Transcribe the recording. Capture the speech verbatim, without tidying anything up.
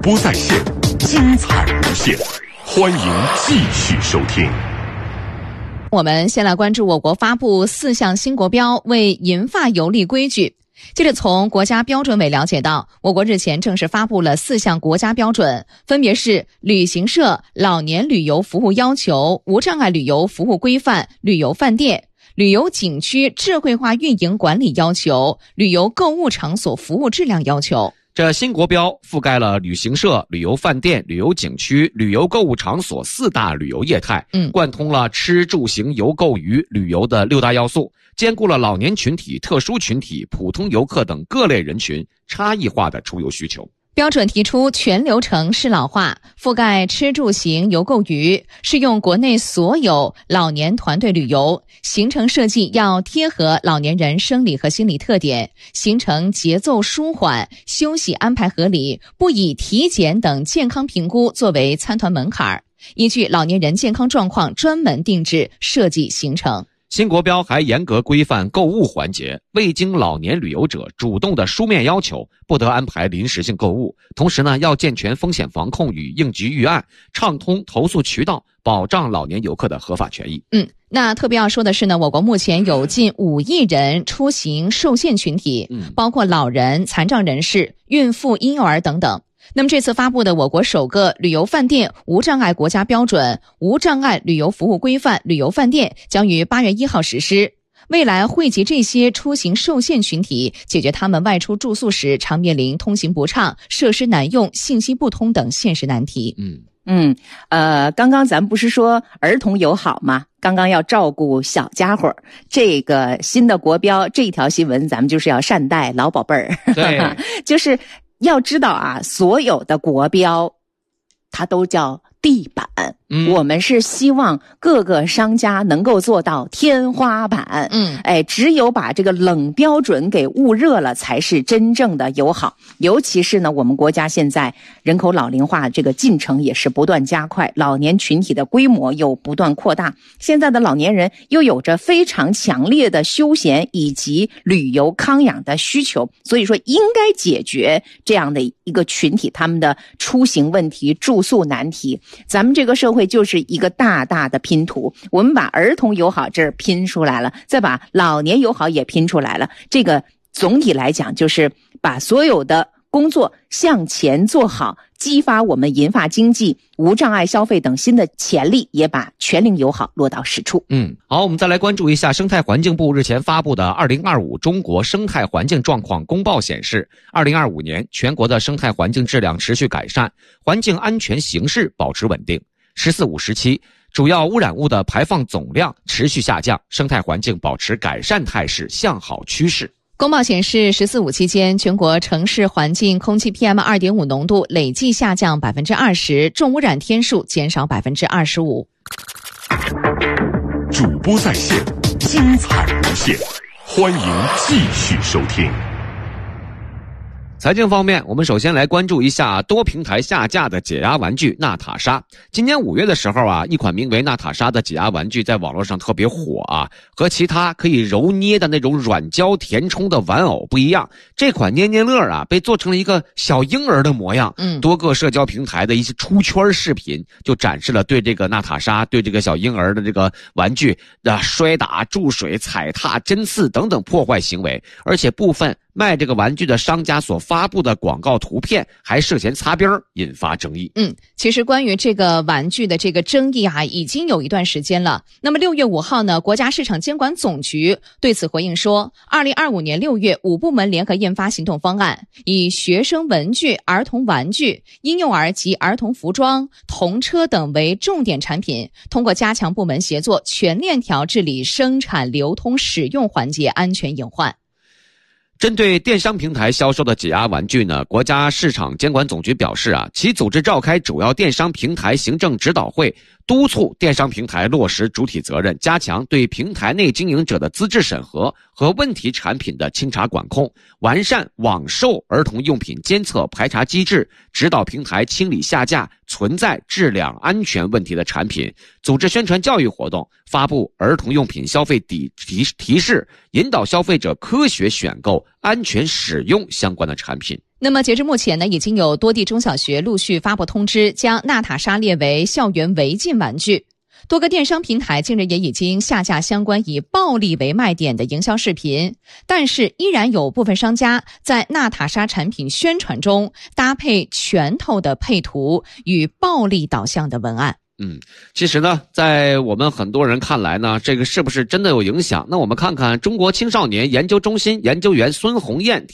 播在线，精彩无限，欢迎继续收听。 我们先来关注我国发布四项新国标，为银发游历规矩。接着从国家标准委了解到，我国日前正式发布了四项国家标准，分别是旅行社老年旅游服务要求、无障碍旅游服务规范、旅游饭店、旅游景区智慧化运营管理要求、旅游购物场所服务质量要求。 这新国标覆盖了旅行社、旅游饭店、旅游景区、旅游购物场所四大旅游业态， 嗯， 贯通了吃住行游购娱旅游的六大要素，兼顾了老年群体、特殊群体、普通游客等各类人群差异化的出游需求。 标准提出全流程适老化，覆盖吃住行游购娱，适用国内所有老年团队旅游，行程设计要贴合老年人生理和心理特点，行程节奏舒缓，休息安排合理，不以体检等健康评估作为参团门槛，依据老年人健康状况专门定制设计行程。 新国标还严格规范购物环节，未经老年旅游者主动的书面要求，不得安排临时性购物。同时呢，要健全风险防控与应急预案，畅通投诉渠道，保障老年游客的合法权益。 嗯，那特别要说的是呢，我国目前有近五亿人出行受限群体， 嗯， 包括老人、残障人士、孕妇、婴幼儿等等。那么这次发布的我国首个旅游饭店无障碍国家标准、无障碍旅游服务规范旅游饭店将于八月一号实施。未来惠及这些出行受限群体，解决他们外出住宿时常面临通行不畅、设施难用、信息不通等现实难题。 嗯嗯，呃，刚刚咱不是说儿童友好吗？刚刚要照顾小家伙，这个新的国标这条新闻，咱们就是要善待老宝贝儿。 对， 就是要知道啊，所有的国标，它都叫地板。 嗯， 我们是希望各个商家能够做到天花板。 嗯， 哎，只有把这个冷标准给焐热了，才是真正的友好。尤其是呢，我们国家现在人口老龄化这个进程也是不断加快，老年群体的规模又不断扩大。现在的老年人又有着非常强烈的休闲以及旅游康养的需求，所以说应该解决这样的一个群体他们的出行问题、住宿难题。咱们这个社会就是一个大大的拼图，我们把儿童友好这儿拼出来了，再把老年友好也拼出来了。这个总体来讲就是把所有的工作向前做好，激发我们银发经济、无障碍消费等新的潜力，也把全龄友好落到实处。 嗯，好，我们再来关注一下生态环境部日前发布的二零二五中国生态环境状况公报显示，二零二五年全国的生态环境质量持续改善，环境安全形势保持稳定。十四五时期，主要污染物的排放总量持续下降，生态环境保持改善态势，向好趋势。 公报显示，十四五期间，全国城市环境空气 P M 二点五 浓度累计下降百分之二十，重污染天数减少百分之二十五。 主播在线，精彩无限，欢迎继续收听。 财经方面，我们首先来关注一下多平台下架的解压玩具娜塔莎。今年五月的时候啊，一款名为娜塔莎的解压玩具在网络上特别火啊。和其他可以揉捏的那种软胶填充的玩偶不一样，这款捏捏乐啊被做成了一个小婴儿的模样。 嗯， 多个社交平台的一些出圈视频就展示了对这个娜塔莎、对这个小婴儿的这个玩具的摔打、注水、踩踏、针刺等等破坏行为，而且部分卖这个玩具的商家所发布的广告图片还涉嫌擦边，引发争议。 嗯，其实关于这个玩具的这个争议啊，已经有一段时间了。那么六月五号呢，国家市场监管总局对此回应说，二零二五年六月，五部门联合印发行动方案，以学生文具、儿童玩具、婴幼儿及儿童服装、童车等为重点产品，通过加强部门协作，全链条治理生产、流通、使用环节安全隐患。 针对电商平台销售的解压玩具呢，国家市场监管总局表示啊，其组织召开主要电商平台行政指导会，督促电商平台落实主体责任，加强对平台内经营者的资质审核和问题产品的清查管控，完善网售儿童用品监测排查机制，指导平台清理下架存在质量安全问题的产品，组织宣传教育活动，发布儿童用品消费提提提示，引导消费者科学选购、安全使用相关的产品。 那么截至目前呢，已经有多地中小学陆续发布通知，将娜塔莎列为校园违禁玩具。多个电商平台近日也已经下架相关以暴力为卖点的营销视频，但是依然有部分商家在娜塔莎产品宣传中搭配拳头的配图与暴力导向的文案。 嗯，其实呢，在我们很多人看来呢，这个是不是真的有影响？那我们看看中国青少年研究中心研究员孙红艳